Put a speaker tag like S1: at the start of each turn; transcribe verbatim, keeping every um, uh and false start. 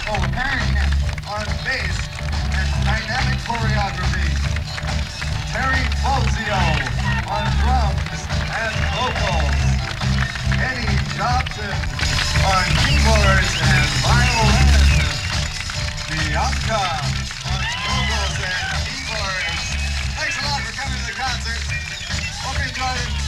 S1: Oh, Perry on bass and dynamic choreography. Terry Fozio on drums and vocals. Eddie Jobson on keyboards and violin. Bianca on vocals and keyboards. Thanks a lot for coming to the concert. Hope you enjoyed it.